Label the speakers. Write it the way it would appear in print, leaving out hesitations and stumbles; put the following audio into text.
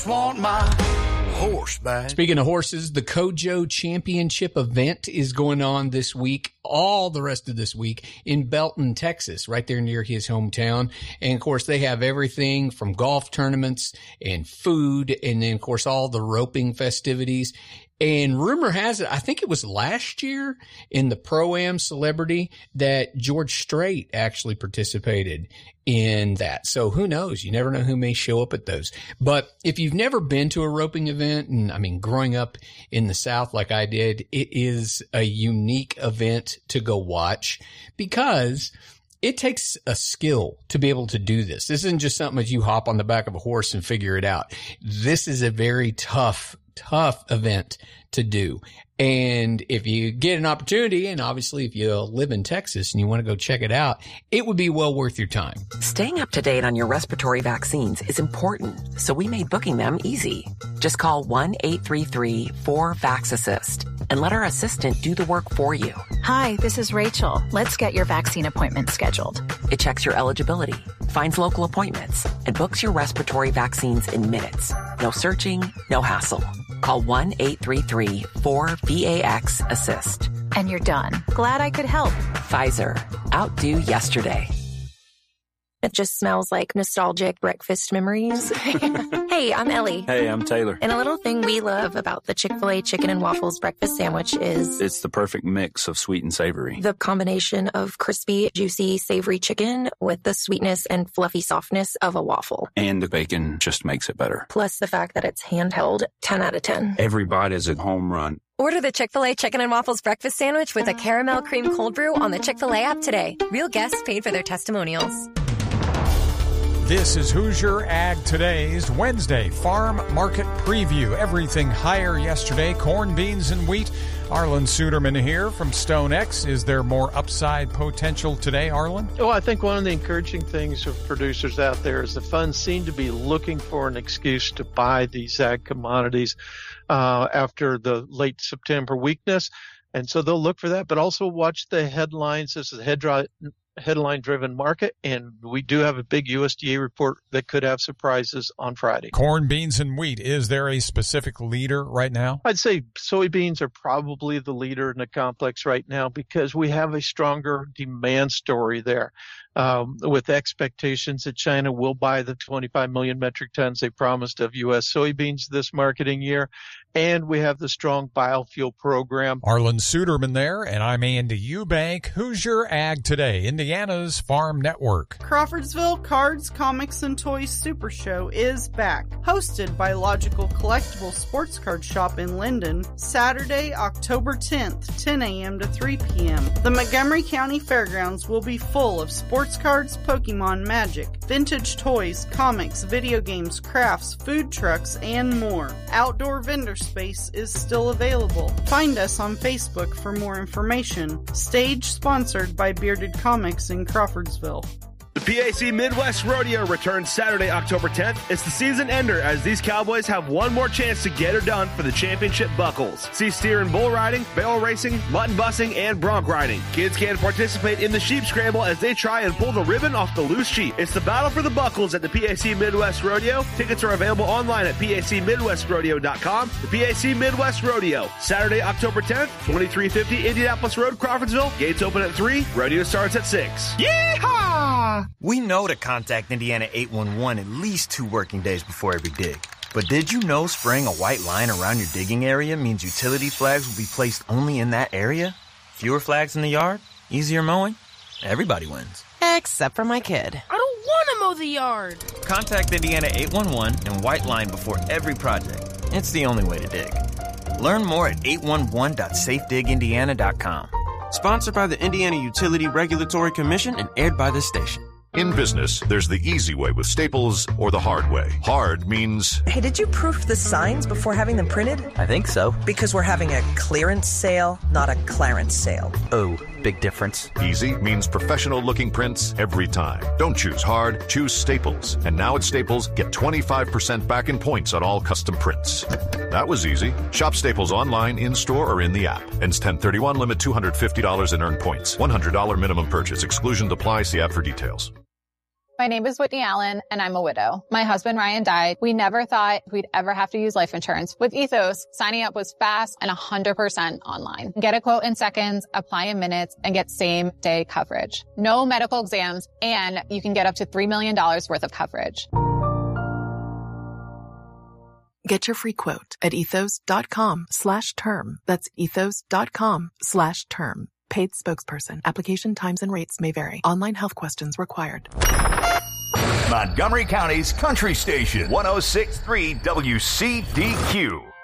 Speaker 1: Want my horse back.
Speaker 2: Speaking of horses, the Kojo Championship event is going on this week, all the rest of this week in Belton, Texas, right there near his hometown. And of course, they have everything from golf tournaments and food, and then of course all the roping festivities. And rumor has it, I think it was last year in the Pro-Am Celebrity that George Strait actually participated in that. So who knows? You never know who may show up at those. But if you've never been to a roping event, and I mean, growing up in the South like I did, it is a unique event to go watch because it takes a skill to be able to do this. This isn't just something that you hop on the back of a horse and figure it out. This is a very tough event to do. And if you get an opportunity, and obviously if you live in Texas and you want to go check it out, it would be well worth your time.
Speaker 3: Staying up to date on your respiratory vaccines is important, so we made booking them easy. Just call 1-833-4VAX-ASSIST and let our assistant do the work for you.
Speaker 4: Hi, this is Rachel. Let's get your vaccine appointment scheduled.
Speaker 3: It checks your eligibility, finds local appointments, and books your respiratory vaccines in minutes. No searching, no hassle. Call 1-833-4VAX-ASSIST.
Speaker 4: And you're done. Glad I could help.
Speaker 3: Pfizer. Outdo yesterday.
Speaker 5: It just smells like nostalgic breakfast memories. Hey, I'm Ellie.
Speaker 6: Hey, I'm Taylor.
Speaker 5: And a little thing we love about the Chick-fil-A Chicken and Waffles breakfast sandwich is...
Speaker 6: it's the perfect mix of sweet and savory.
Speaker 5: The combination of crispy, juicy, savory chicken with the sweetness and fluffy softness of a waffle.
Speaker 6: And the bacon just makes it better.
Speaker 5: Plus the fact that it's handheld, 10 out of 10.
Speaker 6: Every bite is a home run.
Speaker 7: Order the Chick-fil-A Chicken and Waffles breakfast sandwich with a caramel cream cold brew on the Chick-fil-A app today. Real guests paid for their testimonials.
Speaker 8: This is Hoosier Ag Today's Wednesday Farm Market Preview. Everything higher yesterday, corn, beans, and wheat. Arlen Suderman here from StoneX. Is there more upside potential today, Arlen?
Speaker 9: Well, I think one of the encouraging things of producers out there is the funds seem to be looking for an excuse to buy these ag commodities after the late September weakness. And so they'll look for that, but also watch the headlines. This is a headline-driven market, and we do have a big USDA report that could have surprises on Friday.
Speaker 8: Corn, beans, and wheat. Is there a specific leader right now?
Speaker 9: I'd say soybeans are probably the leader in the complex right now because we have a stronger demand story there. With expectations that China will buy the 25 million metric tons they promised of U.S. soybeans this marketing year. And we have the strong biofuel program.
Speaker 8: Arlen Suderman there, and I'm Andy Eubank. Hoosier Ag Today, Indiana's Farm Network.
Speaker 10: Crawfordsville Cards, Comics, and Toys Super Show is back. Hosted by Logical Collectible Sports Card Shop in Linden, Saturday, October 10th, 10 a.m. to 3 p.m. The Montgomery County Fairgrounds will be full of sports cards, Pokemon, Magic, vintage toys, comics, video games, crafts, food trucks, and more. Outdoor vendor space is still available. Find us on Facebook for more information. Stage sponsored by Bearded Comics in Crawfordsville.
Speaker 11: The PAC Midwest Rodeo returns Saturday, October 10th. It's the season ender as these cowboys have one more chance to get her done for the championship buckles. See steer and bull riding, barrel racing, mutton bussing, and bronc riding. Kids can participate in the sheep scramble as they try and pull the ribbon off the loose sheep. It's the battle for the buckles at the PAC Midwest Rodeo. Tickets are available online at pacmidwestrodeo.com. The PAC Midwest Rodeo, Saturday, October 10th, 2350 Indianapolis Road, Crawfordsville. Gates open at 3. Rodeo starts at 6.
Speaker 12: Yeehaw! We know to contact Indiana 811 at least 2 working days before every dig. But did you know spraying a white line around your digging area means utility flags will be placed only in that area? Fewer flags in the yard? Easier mowing? Everybody wins.
Speaker 3: Except for my kid.
Speaker 13: I don't want to mow the yard.
Speaker 12: Contact Indiana 811 and white line before every project. It's the only way to dig. Learn more at 811.safedigindiana.com.
Speaker 14: Sponsored by the Indiana Utility Regulatory Commission and aired by this station.
Speaker 15: In business, there's the easy way with Staples or the hard way. Hard means...
Speaker 16: Hey, did you proof the signs before having them printed?
Speaker 3: I think so.
Speaker 16: Because we're having a clearance sale, not a clarence sale.
Speaker 3: Oh, big difference.
Speaker 15: Easy means professional-looking prints every time. Don't choose hard, choose Staples. And now at Staples, get 25% back in points on all custom prints. That was easy. Shop Staples online, in-store, or in the app. Ends 10/31, limit $250 in earned points. $100 minimum purchase. Exclusions apply. See app for details.
Speaker 17: My name is Whitney Allen, and I'm a widow. My husband, Ryan, died. We never thought we'd ever have to use life insurance. With Ethos, signing up was fast and 100% online. Get a quote in seconds, apply in minutes, and get same-day coverage. No medical exams, and you can get up to $3 million worth of coverage.
Speaker 18: Get your free quote at ethos.com/term. That's ethos.com/term. Paid spokesperson. Application times and rates may vary. Online health questions required.
Speaker 19: Montgomery County's Country Station, 106.3 WCDQ.